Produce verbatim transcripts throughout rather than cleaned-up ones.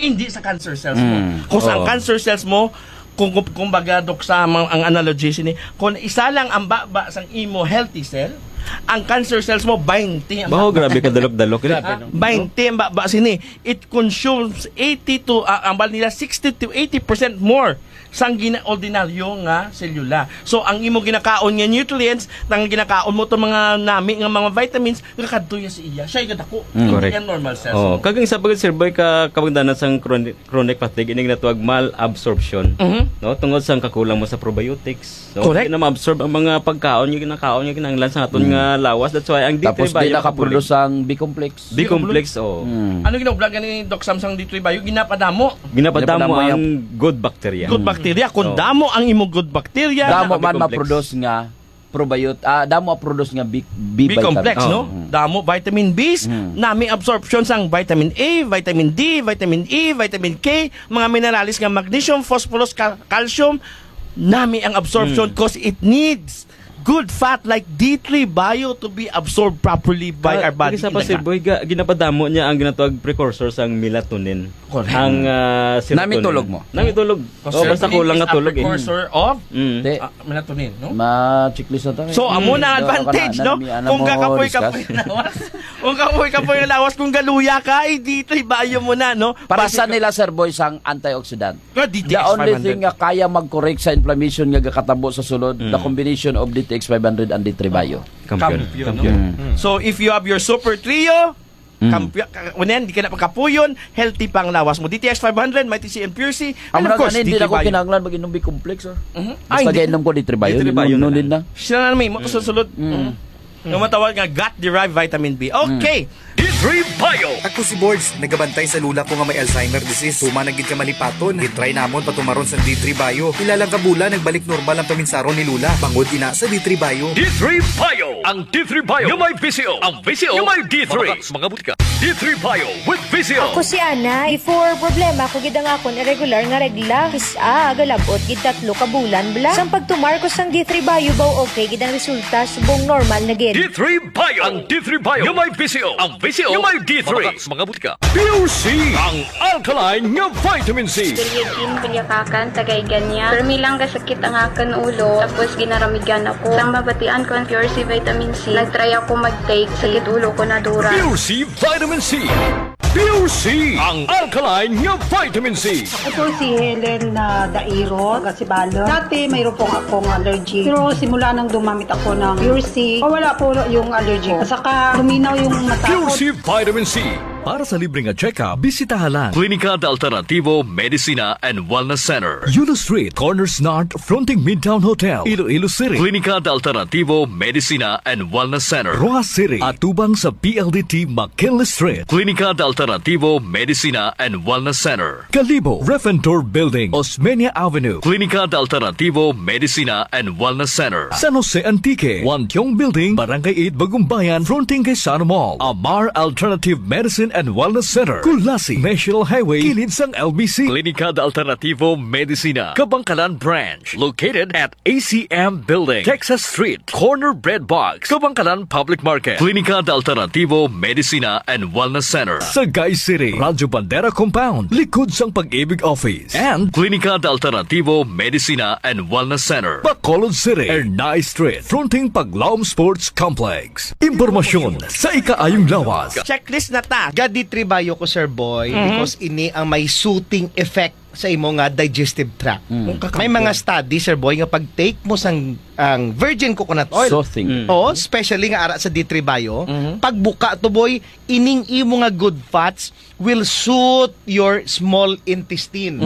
hindi sa cancer cells mo. Mm. Kung sa Oo. cancer cells mo, kung kumbaga dok sa ang, ang analogy sini, kung isa lang ang baba sang imo healthy cell, ang cancer cells mo twenty ang Baho, grabe ka dalok-dalok. Ah, twenty ang baba sini. It consumes eighty to uh, ang bal nila sixty to eighty percent more sang gina-ordinaryo nga selula. So ang imo ginakaon nga nutrients, nang ginakaon mo to mga nami nga mga vitamins, nakadtuya sa iya. Siya gadako. Mm, correct. Yan normal cells. Oh, mo. kagang isa pagod sir boy ka kabagdanan sang chronic, chronic fatigue ining natuwag malabsorption. Mhm. No, tungod sang kakulang mo sa probiotics. No, Correct. hindi na ma-absorb ang mga pagkaon yung ginakaon yung kinahanglan sa aton nga lawas. That's why ang D three Tapos di bio nakaproduce ang B-complex. B-complex oh. Mm. Ano ginoblagan ni Doc Samsung D three Bio? Ginapadamo. Ginapadamo Ginapadamo ang good bacteria. Good bacteria. Kung Oh. damo ang imo good bacteria, Damo man B-complex. ma-produce nga probiotic, ah damo ma-produce nga B, B, B-complex, vitamin. no? Mm. Damo vitamin B's, Mm. nami absorption sang vitamin A, vitamin D, vitamin E, vitamin K, mga minerals nga magnesium, phosphorus, cal- calcium, nami ang absorption because it needs good fat like D three Bio to be absorbed properly by our body. Isa pa sir boy ga, ginapadamo niya ang ginatawag precursor sang melatonin. Correct. Ang uh, serotonin. Nami tulog mo. Nami tulog. Oh, basta kulang nga tulog eh. precursor of Mm. Di, ah, melatonin, no? ma-checklist na to. eh. So, amo na Mm. advantage, Ano, no? ano, ano Kung mo kakapoy-kapoy discuss? na lawas. Kung kapoy-kapoy na lawas, kung galuya ka, eh, D three Bio mo na, no? Para Basic- sa nila sir boy sang antioxidant. Ah, D T X The only five hundred. thing nga kaya mag-correct sa inflammation nga gakatabo sa sulod, Mm. the combination of D T X five hundred and D three Bio. Kampiyon. Kampiyon, Kampiyon. Mm. So, if you have your super trio, Mm. kampiyon, unan, di ka na pagkapuyon, healthy pang lawas mo. D T X five hundred, may T C and Pure C, and Amo of na course, ganin, D hindi three na ko Bio. kinahanglan mag-inom B-complex sir. Mhm. Ay, Basta hindi. gainom ko D three Bio. D three Bio na Nunid na. Sila na may, makasunod. Mm. Yung matawag nga gut-derived vitamin B. Okay. D three Bio. Ako si Boards, nagabantay sa lula ko nga may Alzheimer disease. Tuma na gid ka malipaton. Gitry namon patumaron sa D three Bio. Ilalang kabula nagbalik normal ang paminsaro ni lula. Bangod ina sa D three Bio. D three Bio. Ang D three Bio yung may V C O. Ang V C O yung may D three. Mabakas, mga butika. D three Bio with V C O. Ako si Ana, before problema ko gid ang akon irregular nga regla. Kisa galabot gid tatlo ka bulan bla. Sang pagtumar ko sang D three Bio baw okay gid ang resulta subong normal na gid. D three Bio. Ang D three Bio yung may V C O. Ang V C O yung may D three. Mabakas, mga butika. Pure C. Ang alkaline nga vitamin C. Periodin, palyakakan, tagay ganyan. Pero milang kasakit ang akan ulo, tapos ginaramigan ako. Sang mabatian ko ang Pure C Vitamin C, nagtry ako mag-take, sakit ulo ko na dura. Pure C Vitamin C. Pure C. Ang alkaline nga vitamin C. Ito si Helen na Dairo, Gasibalo. Dati mayroon pong akong allergy. Pero simula nang dumamit ako ng Pure C, oh, wala po yung allergy ko. Saka luminaw yung mata ko. Pure C Vitamin C. Para sa libreng check-up, bisitahan lang Klinika de Alternativo Medicina and Wellness Center, Yulo Street, Corners North, fronting Midtown Hotel, Iloilo City. Klinika de Alternativo Medicina and Wellness Center, Rojas City, at tubang sa P L D T McKinley Street. Klinika de Alternativo Medicina and Wellness Center, Calibo, Refentor Building, Osmeña Avenue. Klinika de Alternativo Medicina and Wellness Center, San Jose Antique, Wantiong Building, Barangay eight, Bagumbayan, fronting kay Sana Mall. Amar Alternative Medicine and Wellness Center, Kulasi, National Highway, kilid sang L B C. Klinika de Alternativo Medicina, Kabangkalan Branch, located at A C M Building, Texas Street, Corner Bread Box, Kabangkalan Public Market. Klinika de Alternativo Medicina and Wellness Center, Sagay City, Radyo Bandera Compound, likod sang Pag-ibig Office, and Klinika de Alternativo Medicina and Wellness Center, Bacolod City, Ernay Street, fronting Paglaom Sports Complex. Impormasyon sa ikaayong lawas. Checklist na ta. Ga D three Bio ko sir boy Mhm. because ini ang may soothing effect sa imo nga digestive tract. Mm. May mga study sir boy nga pag take mo sang ang virgin coconut oil. Soothing. Oo, especially nga ara sa D three Bio, Mhm. pagbuka to boy, ining imo nga good fats will soothe your small intestine.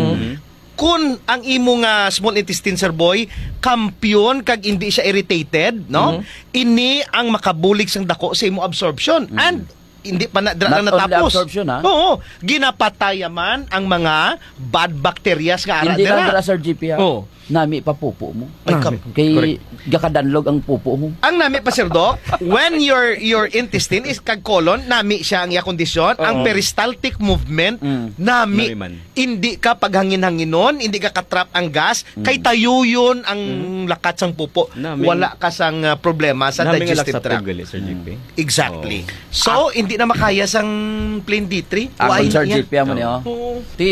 Kung ang imo nga small intestine sir boy kampiyon kag hindi siya irritated, no? Ini ang makabulig sang dako sa imo absorption. And hindi pa na, dra- Not na only natapos. absorption, ha? Oo, ginapatayaman ang mga bad bacteria nga ara Hindi lang dira. dira sir G P ha. Oo. Nami pa pupo mo. Ay, kam- Kay gakadanlog ang pupo mo. Ang nami pa sir Doc, when your your intestine is kag colon, nami siya ang iya kondisyon, ang peristaltic movement Mm. nami Nami man. hindi ka paghangin-hanginon, hindi ka katrap ang gas, kay tayo yun ang lakat sang pupo. Nami- Wala ka sang uh, problema sa Naming digestive alak sa tract. gali, Sir J P. Exactly. So, hindi na makaya sang plain D three. Ang Why sir yan? G P mo niyo. Oo. Ti